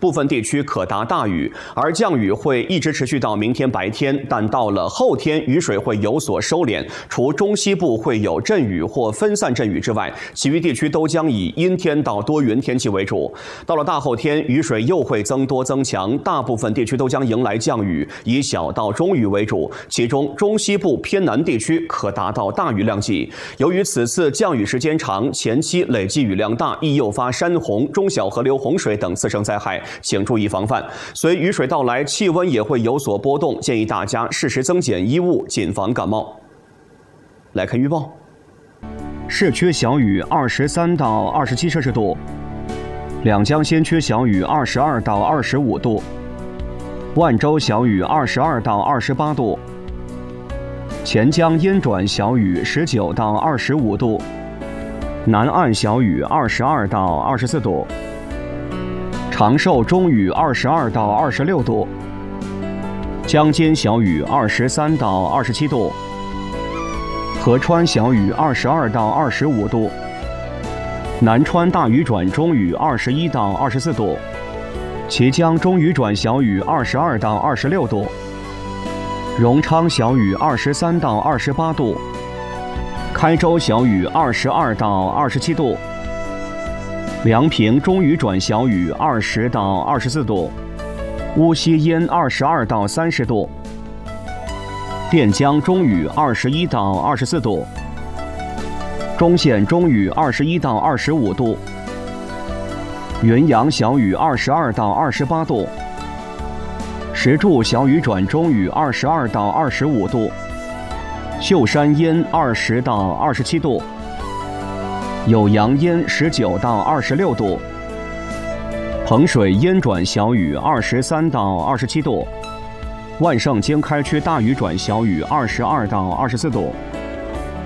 部分地区可达大雨，而降雨会一直持续到明天白天，但到了后天雨水会有所收敛，除中西部会有阵雨或分散阵雨之外，其余地区都将以阴天到多云天气为主。到了大后天，雨水又会增多增强，大部分地区都将迎来降雨，以小到中雨为主，其中中西部偏南地区可达到大雨量级。由于此次降雨时间长，前期累计雨量大，易诱发山洪、中小河流洪水等次生灾害，请注意防范。随雨水到来，气温也会有所波动，建议大家适时增减衣物，谨防感冒。来看预报：市区小雨23到27摄氏度，两江先区小雨22到25度，万州小雨22到28度，钱江阴转小雨19到25度，南岸小雨22到24度，长寿中雨22到26度，江津小雨23到27度，合川小雨22到25度，南川大雨转中雨21到24度，綦江中雨转小雨22到26度，荣昌小雨23到28度，开州小雨22到27度，梁平中雨转小雨20到24度，乌溪阴22到30度，垫江中雨21到24度，中县中雨21到25度，云阳小雨22到28度，石柱小雨转中雨22到25度，秀山阴20到27度，酉阳阴19到26度，衡水阴转小雨23到27度，万盛经开区大雨转小雨22到24度。